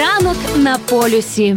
Ранок на полюсі.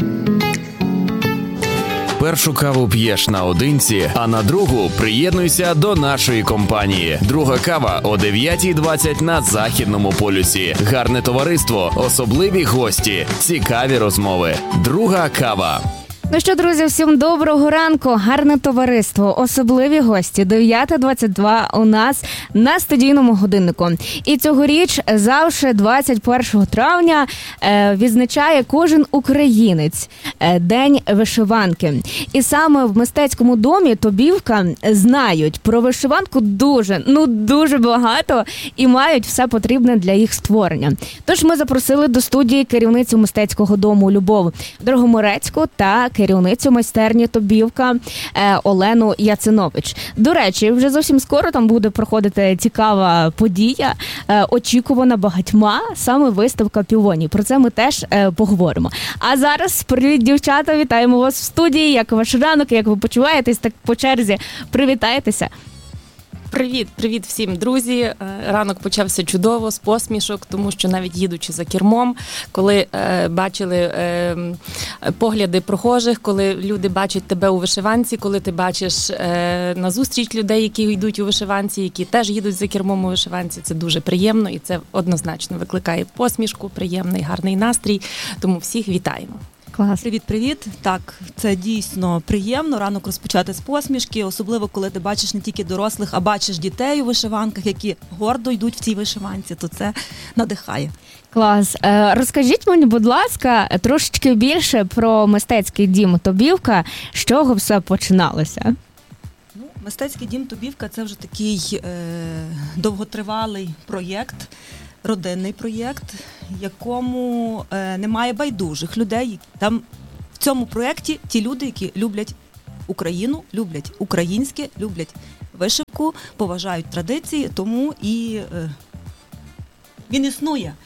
Першу каву п'єш наодинці, а на другу приєднуйся до нашої компанії. Друга кава о 9:20 на Західному полюсі. Гарне товариство, особливі гості, цікаві розмови. Друга кава. Ну що, друзі, всім доброго ранку, гарне товариство, особливі гості, 9:22 у нас на студійному годиннику. І цьогоріч завжди 21 травня відзначає кожен українець День вишиванки. І саме в мистецькому домі Тобівка знають про вишиванку дуже багато і мають все потрібне для їх створення. Тож ми запросили до студії керівницю мистецького дому Любов Дрогоморецьку та керівницю майстерні Тобівка Олену Яцинович. До речі, вже зовсім скоро там буде проходити цікава подія, очікувана багатьма, саме виставка півоній. Про це ми теж поговоримо. А зараз, привіт, дівчата, вітаємо вас в студії. Як ваш ранок, як ви почуваєтесь, так по черзі привітаєтеся. Привіт всім, друзі. Ранок почався чудово, з посмішок, тому що навіть їдучи за кермом, коли бачили погляди прохожих, коли люди бачать тебе у вишиванці, коли ти бачиш назустріч людей, які йдуть у вишиванці, які теж їдуть за кермом у вишиванці, це дуже приємно і це однозначно викликає посмішку, приємний, гарний настрій, тому всіх вітаємо. Клас. Привіт. Так, це дійсно приємно ранок розпочати з посмішки, особливо коли ти бачиш не тільки дорослих, а бачиш дітей у вишиванках, які гордо йдуть в цій вишиванці, то це надихає. Клас. Розкажіть мені, будь ласка, трошечки більше про мистецький дім Тобівка, з чого все починалося? Мистецький дім Тобівка – це вже такий довготривалий проєкт, родинний проєкт, якому немає байдужих людей. Там в цьому проєкті ті люди, які люблять Україну, люблять українське, люблять вишивку, поважають традиції, тому і він існує.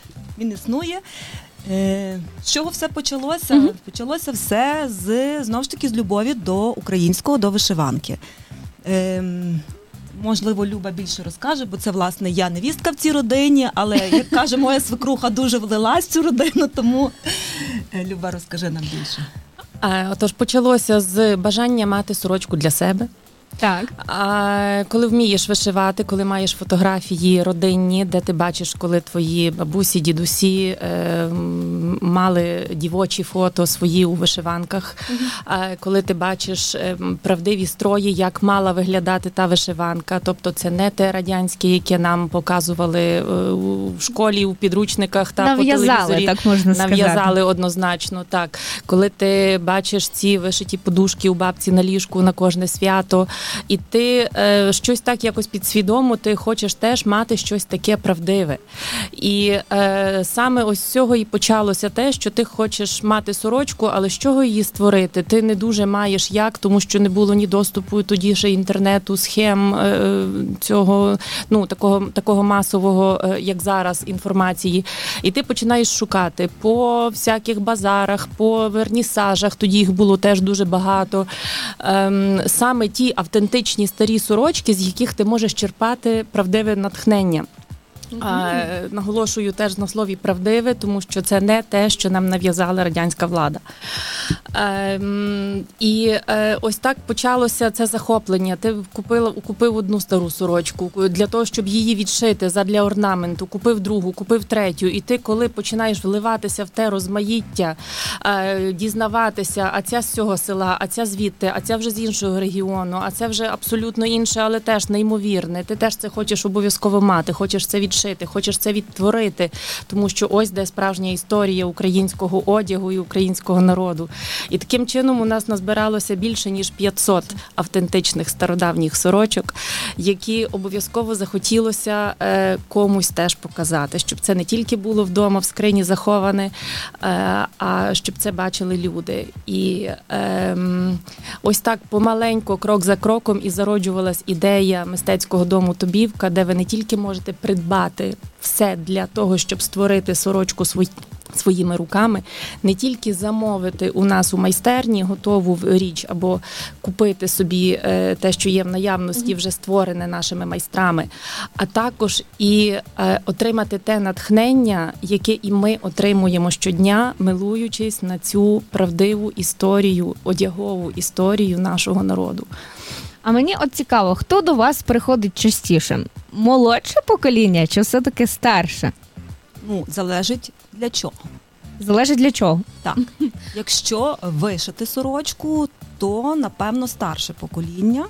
З чого все почалося? Почалося все знову ж таки з любові до українського, до вишиванки. Можливо, Люба більше розкаже, бо це, власне, я невістка в цій родині, але, як каже моя свекруха, дуже влилась в цю родину, тому, Люба, розкажи нам більше. Отож, почалося з бажання мати сорочку для себе. Так. Коли вмієш вишивати, коли маєш фотографії родинні, де ти бачиш, коли твої бабусі, дідусі мали дівочі фото свої у вишиванках, коли ти бачиш правдиві строї, як мала виглядати та вишиванка, тобто це не те радянське, яке нам показували в школі, у підручниках та по телевізорі. Так можна сказати. Нав'язали однозначно, так. Коли ти бачиш ці вишиті подушки у бабці на ліжку на кожне свято, і ти щось так якось підсвідомо, ти хочеш теж мати щось таке правдиве. І саме ось з цього і почалося те, що ти хочеш мати сорочку, але з чого її створити? Ти не дуже маєш як, тому що не було ні доступу тоді ще інтернету, схем цього, такого масового, як зараз, інформації. І ти починаєш шукати по всяких базарах, по вернісажах, тоді їх було теж дуже багато. Саме ті автентичні старі сорочки, з яких ти можеш черпати правдиве натхнення. Наголошую теж на слові правдиве, тому що це не те, що нам нав'язала радянська влада. І ось так почалося це захоплення. Ти купив одну стару сорочку для того, щоб її відшити задля орнаменту, купив другу, купив третю. І ти, коли починаєш вливатися в те розмаїття, дізнаватися, а ця з цього села, а ця звідти, а ця вже з іншого регіону, а це вже абсолютно інше, але теж неймовірне. Ти теж це хочеш обов'язково мати, хочеш це відшити, хочеш це відтворити, тому що ось де справжня історія українського одягу і українського народу. І таким чином у нас назбиралося більше, ніж 500 автентичних стародавніх сорочок, які обов'язково захотілося комусь теж показати, щоб це не тільки було вдома в скрині заховане, а щоб це бачили люди. І ось так помаленько, крок за кроком і зароджувалась ідея мистецького дому Тобівка, де ви не тільки можете придбати все для того, щоб створити сорочку своїми руками, не тільки замовити у нас у майстерні готову річ або купити собі те, що є в наявності, вже створене нашими майстрами, а також і отримати те натхнення, яке і ми отримуємо щодня, милуючись на цю правдиву історію, одягову історію нашого народу. А мені от цікаво, хто до вас приходить частіше? Молодше покоління чи все-таки старше? Залежить для чого. Залежить для чого? Так, якщо вишити сорочку, то, напевно, старше покоління.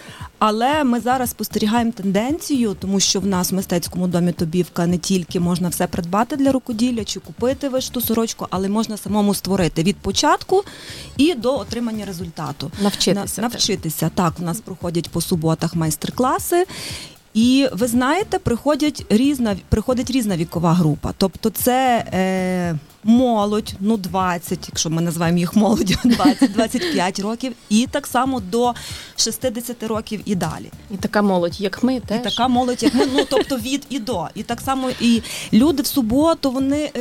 Але ми зараз спостерігаємо тенденцію, тому що в нас в мистецькому домі Тобівка не тільки можна все придбати для рукоділля чи купити вишиту сорочку, але можна самому створити від початку і до отримання результату. Навчитися. Так, у нас проходять по суботах майстер-класи. І ви знаєте, приходить різна вікова група. Тобто це молодь, 20, якщо ми називаємо їх молоддю, 20-25 років, і так само до 60 років і далі. І така молодь, як ми, теж. І така молодь, як ми, тобто від і до. І так само і люди в суботу,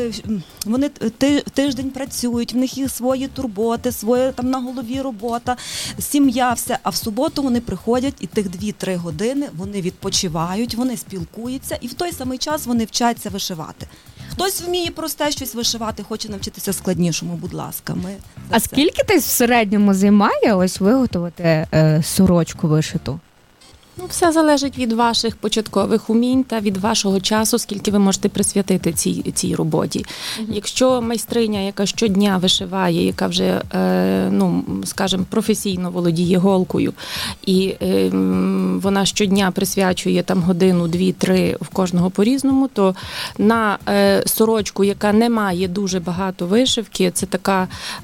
вони тиждень працюють, в них є свої турботи, своя там на голові робота, сім'я, все. А в суботу вони приходять і тих 2-3 години вони відпочивають, вони спілкуються, і в той самий час вони вчаться вишивати. Хтось вміє просте щось вишивати, хоче навчитися складнішому, будь ласка. А скільки десь в середньому займає ось виготовити сорочку вишиту? Все залежить від ваших початкових умінь та від вашого часу, скільки ви можете присвятити цій роботі. Якщо майстриня, яка щодня вишиває, яка вже, скажімо, професійно володіє голкою, і вона щодня присвячує там годину, 2-3 в кожного по-різному, то на сорочку, яка не має дуже багато вишивки, це така,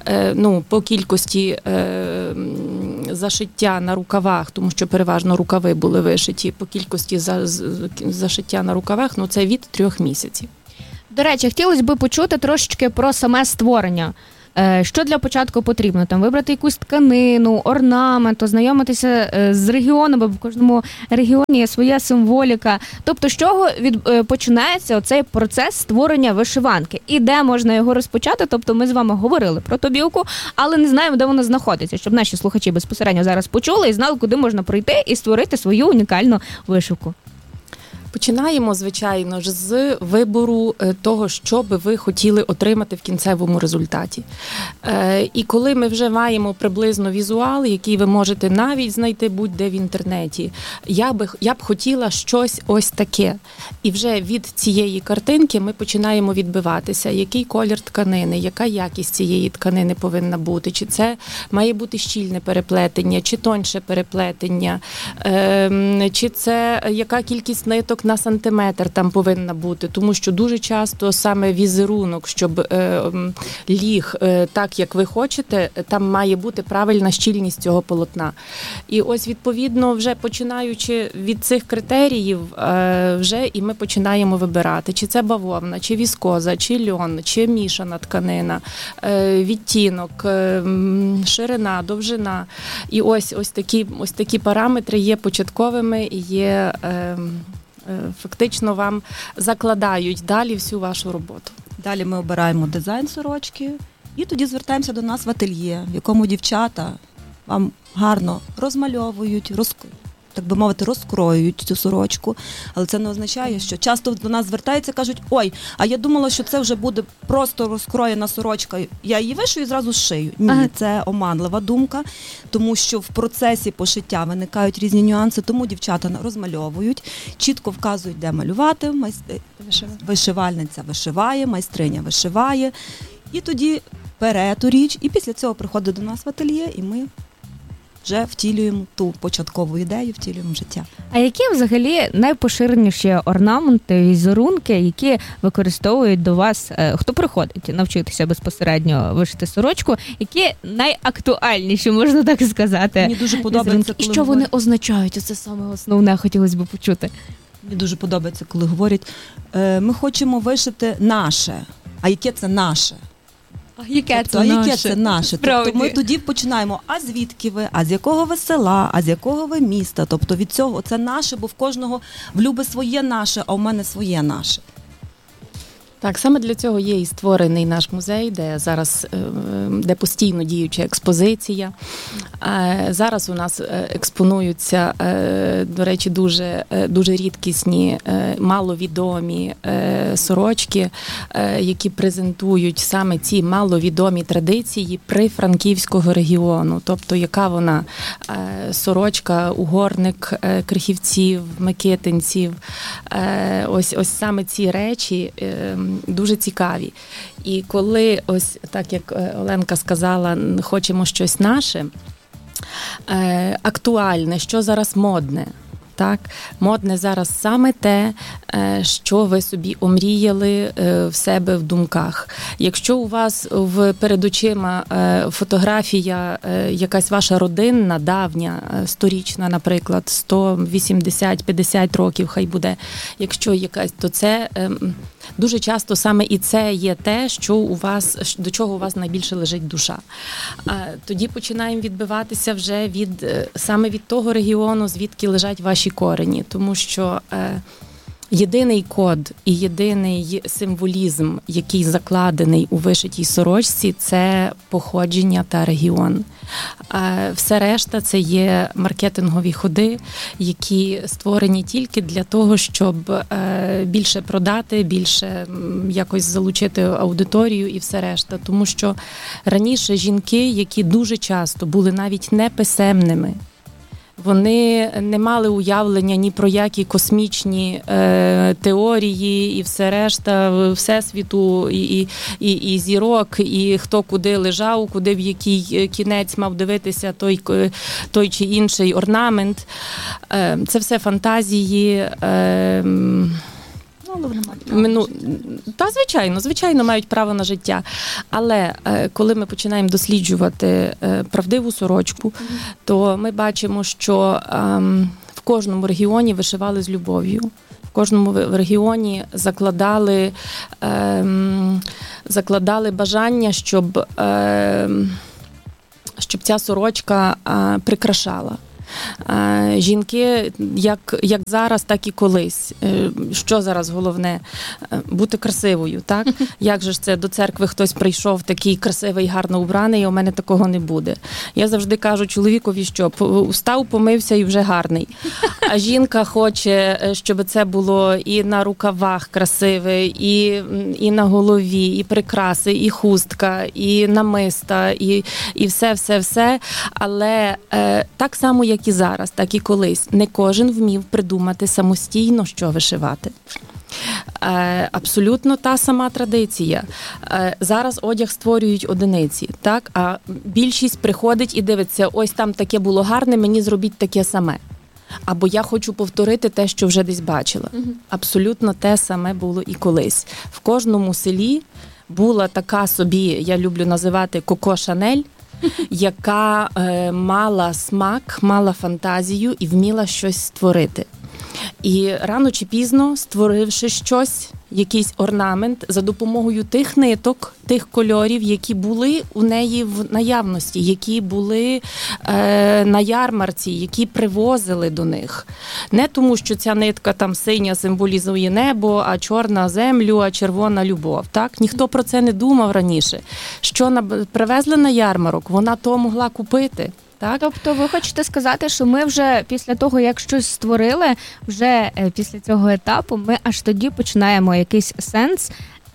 по кількості зашиття на рукавах, тому що переважно рукави були вишиті, по кількості зашиття на рукавах, це від 3 місяців. До речі, хотілося б почути трошечки про саме створення. Що для початку потрібно? Там вибрати якусь тканину, орнамент, ознайомитися з регіоном, бо в кожному регіоні є своя символіка. Тобто, з чого починається оцей процес створення вишиванки? І де можна його розпочати? Тобто, ми з вами говорили про Тобівку, але не знаємо, де вона знаходиться, щоб наші слухачі безпосередньо зараз почули і знали, куди можна прийти і створити свою унікальну вишивку. Починаємо, звичайно ж, з вибору того, що би ви хотіли отримати в кінцевому результаті. І коли ми вже маємо приблизно візуал, який ви можете навіть знайти будь-де в інтернеті, я б хотіла щось ось таке. І вже від цієї картинки ми починаємо відбиватися, який колір тканини, яка якість цієї тканини повинна бути, чи це має бути щільне переплетення, чи тоньше переплетення, чи це яка кількість ниток на сантиметр там повинна бути, тому що дуже часто саме візерунок, щоб ліг так, як ви хочете, там має бути правильна щільність цього полотна. І ось, відповідно, вже починаючи від цих критеріїв, вже і ми починаємо вибирати, чи це бавовна, чи віскоза, чи льон, чи мішана тканина, відтінок, ширина, довжина. І ось такі параметри є початковими і є фактично вам закладають далі всю вашу роботу. Далі ми обираємо дизайн сорочки і тоді звертаємося до нас в ательє, в якому дівчата вам гарно розмальовують, так би мовити, розкроюють цю сорочку, але це не означає, що часто до нас звертаються і кажуть, ой, а я думала, що це вже буде просто розкроєна сорочка, я її вишию і зразу зшию. Ні, це оманлива думка, тому що в процесі пошиття виникають різні нюанси, тому дівчата розмальовують, чітко вказують, де малювати, вишивальниця вишиває, майстриня вишиває, і тоді бере ту річ, і після цього приходить до нас в ательє, і ми вже втілюємо ту початкову ідею, втілюємо в життя. А які взагалі найпоширеніші орнаменти, візерунки, які використовують до вас, хто приходить навчитися безпосередньо вишити сорочку, які найактуальніші, можна так сказати? Мені дуже подобається, коли що вони означають? Це саме основне, хотілося б почути. Мені дуже подобається, коли говорять, ми хочемо вишити наше. А яке це наше? Яке це наше? Тобто ми тоді починаємо, а звідки ви, а з якого ви села, а з якого ви міста? Тобто від цього це наше, бо в кожного в Люби своє наше, а в мене своє наше. Так, саме для цього є і створений наш музей, де постійно діюча експозиція. Зараз у нас експонуються, до речі, дуже рідкісні, маловідомі сорочки, які презентують саме ці маловідомі традиції прифранківського регіону. Тобто, яка вона сорочка, угорник, крихівців, микитинців. Ось саме ці речі дуже цікаві. І коли, ось так як Оленка сказала, хочемо щось наше, актуальне, що зараз модне. Так, модне зараз саме те, що ви собі омріяли в себе в думках. Якщо у вас перед очима фотографія якась ваша родинна, давня, сторічна, наприклад, 180-50 років хай буде, якщо якась, то це дуже часто саме і це є те, до чого у вас найбільше лежить душа. Тоді починаємо відбиватися вже саме від того регіону, звідки лежать ваші корені, тому що єдиний код і єдиний символізм, який закладений у вишитій сорочці, це походження та регіон. Все решта – це є маркетингові ходи, які створені тільки для того, щоб більше продати, більше якось залучити аудиторію і все решта. Тому що раніше жінки, які дуже часто були навіть неписемними, вони не мали уявлення ні про які космічні теорії і все решта всесвіту, і зірок, і хто куди лежав, куди в який кінець мав дивитися той чи інший орнамент. Це все фантазії. Звичайно, мають право на життя. Але коли ми починаємо досліджувати правдиву сорочку, то ми бачимо, що в кожному регіоні вишивали з любов'ю. В кожному регіоні закладали бажання, щоб ця сорочка прикрашала. Жінки, як зараз, так і колись. Що зараз головне? Бути красивою, так? Як же ж це до церкви хтось прийшов такий красивий, гарно убраний, а у мене такого не буде. Я завжди кажу чоловікові, що встав, помився і вже гарний. А жінка хоче, щоб це було і на рукавах красиве, і на голові, і прикраси, і хустка, і намиста, і все. Але так само, як і зараз, так і колись. Не кожен вмів придумати самостійно, що вишивати. Абсолютно та сама традиція. Зараз одяг створюють одиниці, так? А більшість приходить і дивиться, ось там таке було гарне, мені зробіть таке саме. Або я хочу повторити те, що вже десь бачила. Абсолютно те саме було і колись. В кожному селі була така собі, я люблю називати Коко Шанель, яка мала смак, мала фантазію і вміла щось створити. І рано чи пізно, створивши щось, якийсь орнамент, за допомогою тих ниток, тих кольорів, які були у неї в наявності, які були на ярмарці, які привозили до них. Не тому, що ця нитка там синя символізує небо, а чорна землю, а червона любов. Так? Ніхто про це не думав раніше. Що привезли на ярмарок, вона то могла купити. Так? Тобто ви хочете сказати, що ми вже після того, як щось створили, вже після цього етапу ми аж тоді починаємо якийсь сенс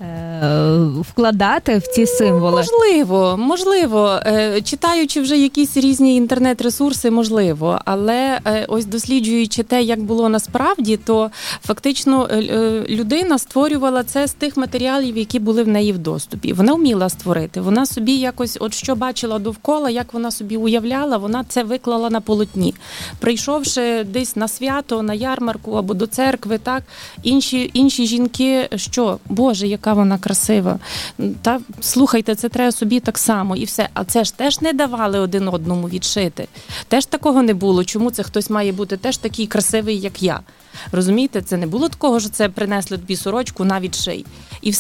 вкладати в ці символи? Можливо. Читаючи вже якісь різні інтернет-ресурси, можливо. Але ось досліджуючи те, як було насправді, то фактично людина створювала це з тих матеріалів, які були в неї в доступі. Вона вміла створити. Вона собі якось, от що бачила довкола, як вона собі уявляла, вона це виклала на полотні. Прийшовши десь на свято, на ярмарку або до церкви, так, інші жінки, що? Боже, яка вона красива. Та слухайте, це треба собі так само і все. А це ж теж не давали один одному відшити. Теж такого не було. Чому це хтось має бути теж такий красивий, як я? Розумієте, це не було такого, що це принесли тобі сорочку, навіть ший. І все.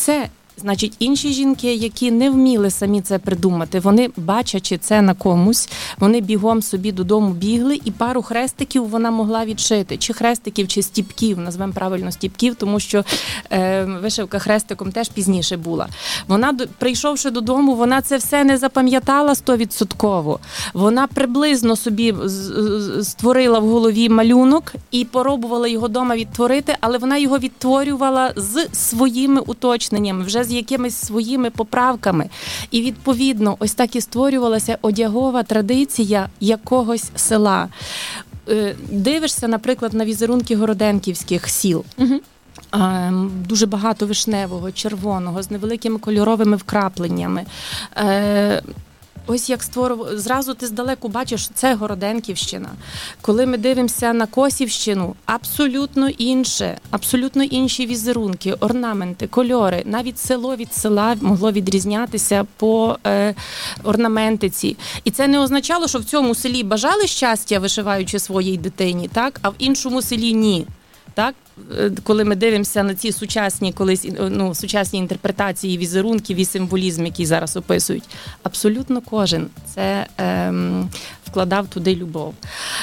Значить, інші жінки, які не вміли самі це придумати, вони, бачачи це на комусь, вони бігом собі додому бігли, і пару хрестиків вона могла відшити. Чи хрестиків, чи стіпків, назвемо правильно стіпків, тому що вишивка хрестиком теж пізніше була. Вона, прийшовши додому, вона це все не запам'ятала 100%. Вона приблизно собі створила в голові малюнок і пробувала його вдома відтворити, але вона його відтворювала з своїми уточненнями, вже з якимись своїми поправками. І, відповідно, ось так і створювалася одягова традиція якогось села. Дивишся, наприклад, на візерунки городенківських сіл. Дуже багато вишневого, червоного, з невеликими кольоровими вкрапленнями. Ось як зразу ти здалеку бачиш, це Городенківщина. Коли ми дивимося на Косівщину, абсолютно інше, абсолютно інші візерунки, орнаменти, кольори. Навіть село від села могло відрізнятися по орнаментиці. І це не означало, що в цьому селі бажали щастя, вишиваючи своїй дитині, так? А в іншому селі ні. Так, коли ми дивимося на ці сучасні сучасні інтерпретації візерунків і символізм, який зараз описують, абсолютно кожен це вкладав туди любов.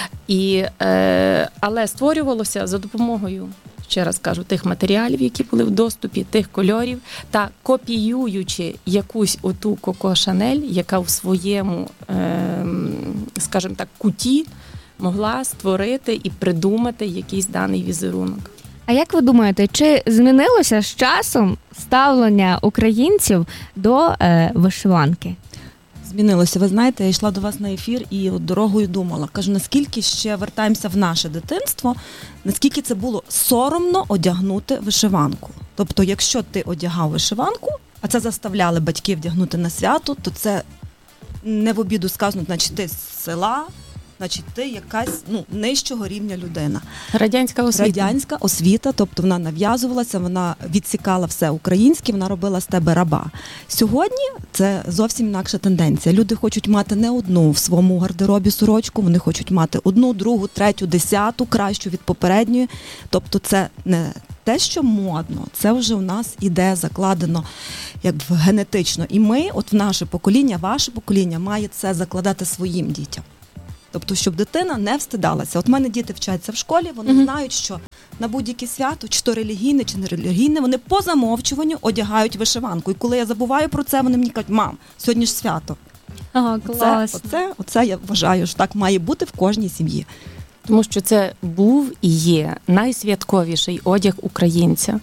Але створювалося за допомогою, ще раз кажу, тих матеріалів, які були в доступі, тих кольорів, та копіюючи якусь оту Коко Шанель, яка в своєму, скажімо так, куті могла створити і придумати якийсь даний візерунок. А як ви думаєте, чи змінилося з часом ставлення українців до вишиванки? Змінилося. Ви знаєте, я йшла до вас на ефір і от дорогою думала. Кажу, наскільки ще вертаємося в наше дитинство, наскільки це було соромно одягнути вишиванку. Тобто, якщо ти одягав вишиванку, а це заставляли батьки вдягнути на свято, то це не в обіду сказано, значить ти з села, значить ти якась нижчого рівня людина. Радянська освіта, тобто вона нав'язувалася, вона відсікала все українське, вона робила з тебе раба. Сьогодні це зовсім інакша тенденція. Люди хочуть мати не одну в своєму гардеробі сорочку, вони хочуть мати одну, другу, третю, 10, кращу від попередньої. Тобто це не те, що модно, це вже у нас іде закладено генетично. І ми, от в наше покоління, ваше покоління, має це закладати своїм дітям. Тобто, щоб дитина не встидалася. От в мене діти вчаться в школі, вони знають, що на будь-яке свято, чи то релігійне, чи не релігійне, вони по замовчуванню одягають вишиванку. І коли я забуваю про це, вони мені кажуть: мам, сьогодні ж свято. Ага, клас. Оце я вважаю, що так має бути в кожній сім'ї. Тому що це був і є найсвятковіший одяг українця.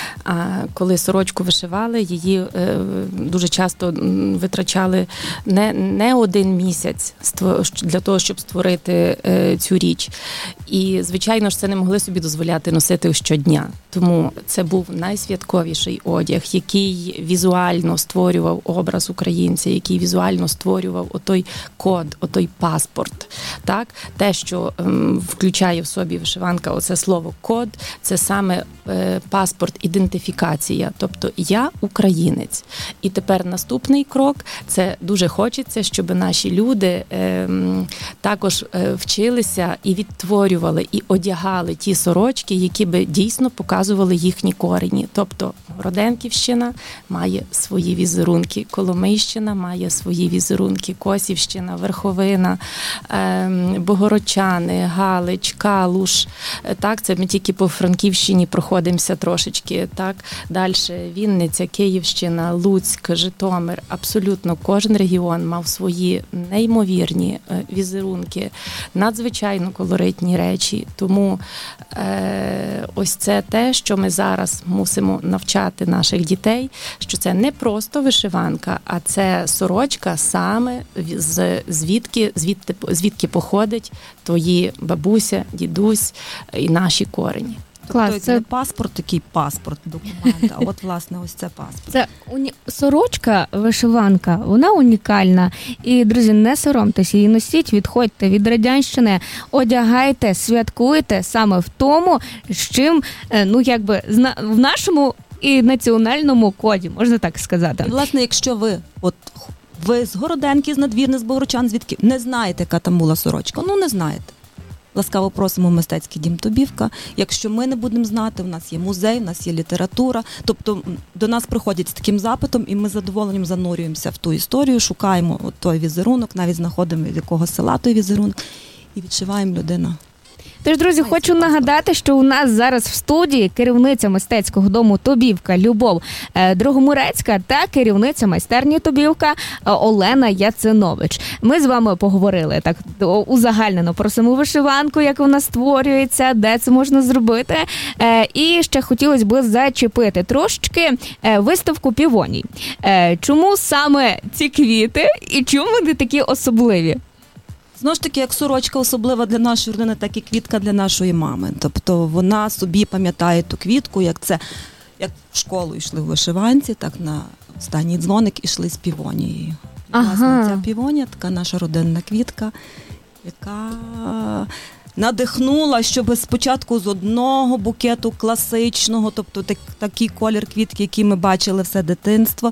Коли сорочку вишивали, її дуже часто витрачали не один місяць для того, щоб створити цю річ. І, звичайно ж, це не могли собі дозволяти носити щодня. Тому це був найсвятковіший одяг, який візуально створював образ українця, який візуально створював отой код, отой паспорт. Так? Те, що включає в собі вишиванка, оце слово код, це саме паспорт, ідентифікація. Тобто я українець. І тепер наступний крок, це дуже хочеться, щоб наші люди також вчилися і відтворювали, і одягали ті сорочки, які би дійсно показували їхні корені. Тобто Городенківщина має свої візерунки, Коломийщина має свої візерунки, Косівщина, Верховина, Богородчани, Галич, Калуш. Так, це ми тільки по Франківщині проходимося трошечки. Так, далі Вінниця, Київщина, Луцьк, Житомир. Абсолютно кожен регіон мав свої неймовірні візерунки, надзвичайно колоритні речі. Тому ось це те, що ми зараз мусимо навчати наших дітей, що це не просто вишиванка, а це сорочка саме звідки походить твої бабуся, дідусь і наші корені. Клас, тобто це не паспорт, такий паспорт, документ, а от, власне, ось це паспорт. Це сорочка, вишиванка, вона унікальна. І, друзі, не соромтеся, її носіть, відходьте від радянщини, одягайте, святкуйте саме в тому, з чим, в нашому і національному коді, можна так сказати. І, власне, якщо ви з Городенки, з Надвірни, з Богородчан, звідки не знаєте, яка там була сорочка, не знаєте. ласкаво просимо в мистецький дім Тобівка. Якщо ми не будемо знати, в нас є музей, в нас є література. Тобто до нас приходять з таким запитом, і ми з задоволенням занурюємося в ту історію, шукаємо от той візерунок, навіть знаходимо, від якого села той візерунок, і відшиваємо людину. Тож, друзі, хочу нагадати, що у нас зараз в студії керівниця мистецького дому Тобівка Любов Дрогомурецька та керівниця майстерні Тобівка Олена Яцинович. Ми з вами поговорили так узагальнено про саму вишиванку, як вона створюється, де це можна зробити. І ще хотілося б зачепити трошечки виставку півоній. Чому саме ці квіти і чому вони такі особливі? Знову ж таки, як сорочка особлива для нашої родини, так і квітка для нашої мами. Тобто вона собі пам'ятає ту квітку, як в школу йшли в вишиванці, так на останній дзвоник ішли з півонією. Власне, ця півонія, така наша родинна квітка, яка надихнула, щоб спочатку з одного букету класичного, тобто такий колір квітки, який ми бачили все дитинство,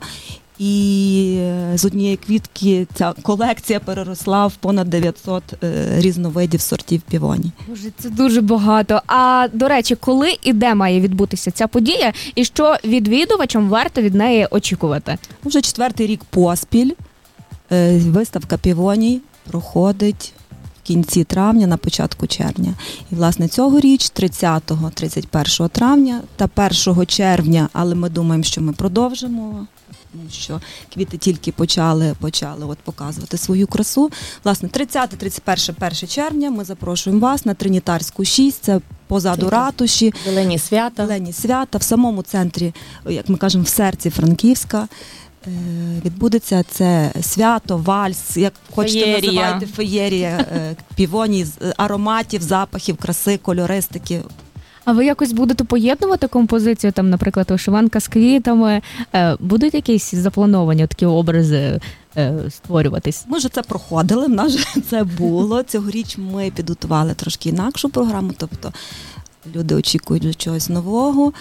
і з однієї квітки ця колекція переросла в понад 900 різновидів сортів півоній. Боже, це дуже багато. А, до речі, коли і де має відбутися ця подія, і що відвідувачам варто від неї очікувати? Вже 4-й рік поспіль виставка півоній проходить в кінці травня, на початку червня. І, власне, цьогоріч 30-31 травня та 1 червня, але ми думаємо, що ми продовжимо, тому що квіти тільки почали от показувати свою красу. Власне, 30-31 1 червня ми запрошуємо вас на Тринітарську 6, це позаду ратуші. Зелені свята. В самому центрі, як ми кажемо, в серці Франківська. Відбудеться це свято, вальс, як хочете називайте, феєрія, півоній, ароматів, запахів, краси, кольористики. А ви якось будете поєднувати композицію, там, наприклад, вишиванка з квітами? Будуть якісь заплановані такі образи створюватись? Ми вже це проходили, в нас вже це було. Цьогоріч ми підготували трошки інакшу програму, тобто люди очікують до чогось нового.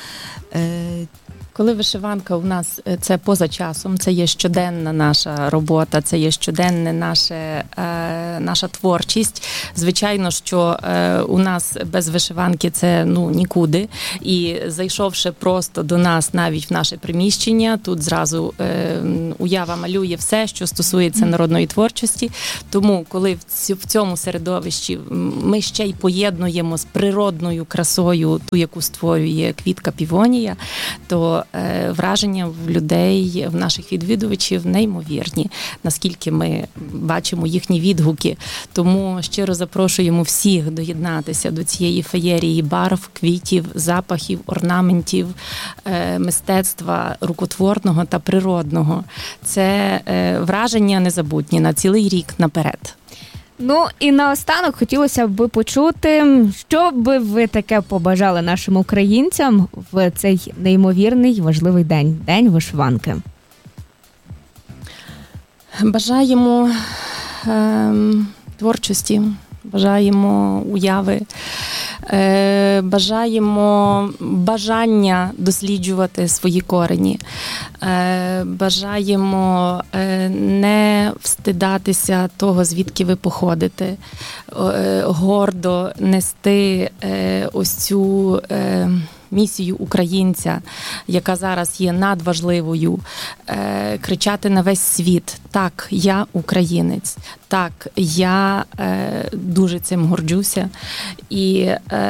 Коли вишиванка у нас це поза часом, це є щоденна наша робота, це є щоденна наша творчість. Звичайно, що у нас без вишиванки це нікуди. І зайшовши просто до нас навіть в наше приміщення, тут зразу уява малює все, що стосується народної творчості. Тому, коли в цьому середовищі ми ще й поєднуємо з природною красою, ту, яку створює квітка півонія, то враження в людей, в наших відвідувачів неймовірні, наскільки ми бачимо їхні відгуки. Тому щиро запрошуємо всіх доєднатися до цієї феєрії барв, квітів, запахів, орнаментів, мистецтва рукотворного та природного. Це враження незабутні на цілий рік наперед. Ну і наостанок хотілося б почути, що би ви таке побажали нашим українцям в цей неймовірний важливий день, День вишиванки. Бажаємо творчості, бажаємо уяви, бажаємо бажання досліджувати свої корені, бажаємо не встидатися того, звідки ви походите, гордо нести ось цю місію українця, яка зараз є надважливою, кричати на весь світ: так, я українець, так, я дуже цим горджуся, і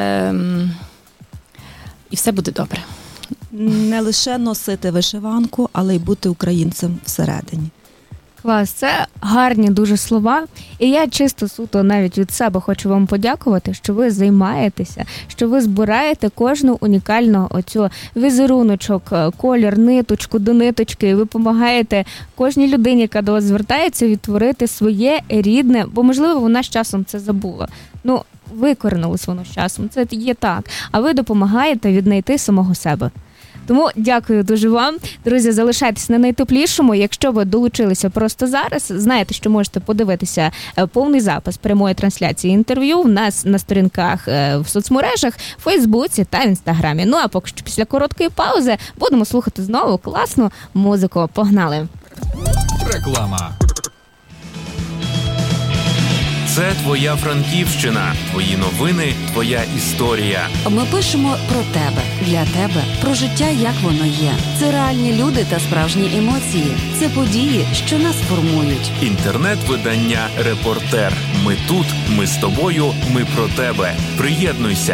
все буде добре. Не лише носити вишиванку, але й бути українцем всередині. Клас, це гарні дуже слова. І я чисто суто навіть від себе хочу вам подякувати, що ви займаєтеся, що ви збираєте кожну унікальну оцю візеруночок, колір, ниточку до ниточки. І ви допомагаєте кожній людині, яка до вас звертається, відтворити своє рідне, бо, можливо, вона з часом це забула. Викоренилось воно з часом, це є так. А ви допомагаєте віднайти самого себе. Тому дякую дуже вам. Друзі, залишайтесь на найтеплішому. Якщо ви долучилися просто зараз, знаєте, що можете подивитися повний запис прямої трансляції інтерв'ю у нас на сторінках в соцмережах, в Фейсбуці та в Інстаграмі. Ну а поки що після короткої паузи будемо слухати знову класну музику. Погнали! Реклама. Це твоя Франківщина, твої новини, твоя історія. Ми пишемо про тебе, для тебе, про життя, як воно є. Це реальні люди та справжні емоції. Це події, що нас формують. Інтернет-видання «Репортер». Ми тут, ми з тобою, ми про тебе. Приєднуйся.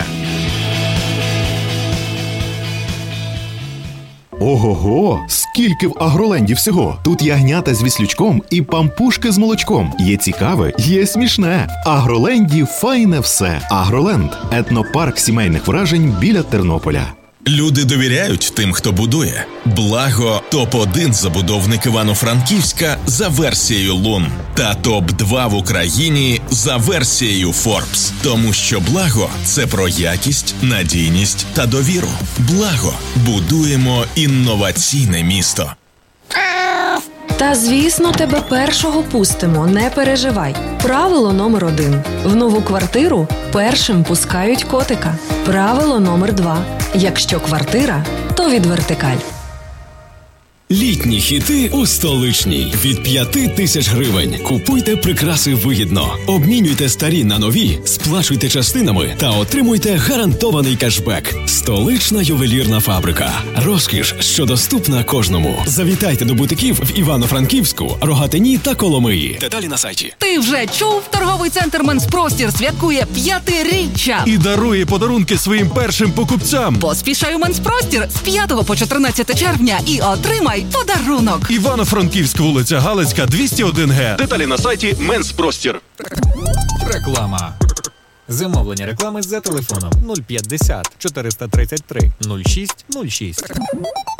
Ого-го! Скільки в Агроленді всього! Тут ягнята з віслючком і пампушки з молочком. Є цікаве, є смішне. В Агроленді файне все. Агроленд – етнопарк сімейних вражень біля Тернополя. Люди довіряють тим, хто будує. Благо – топ-1 забудовник Івано-Франківська за версією Лун. Та топ-2 в Україні за версією Forbes. Тому що Благо – це про якість, надійність та довіру. Благо – будуємо інноваційне місто. Та, звісно, тебе першого пустимо, не переживай. Правило номер 1. В нову квартиру першим пускають котика. Правило номер 2. Якщо квартира, то від Вертикаль. Літні хіти у Столичній. Від 5 тисяч гривень. Купуйте прикраси вигідно. Обмінюйте старі на нові, сплачуйте частинами та отримуйте гарантований кешбек. Столична ювелірна фабрика. Розкіш, що доступна кожному. Завітайте до бутиків в Івано-Франківську, Рогатині та Коломиї. Деталі на сайті. Ти вже чув? Торговий центр «Менспростір» святкує 5-річчя. І дарує подарунки своїм першим покупцям. Поспішай у «Менспростір» з 5 по 14 червня і отримай подарунок. Івано-Франківськ, вулиця Галицька, 201Г. Деталі на сайті «Менспростір». Реклама. Замовлення реклами за телефоном 050 433 06 06.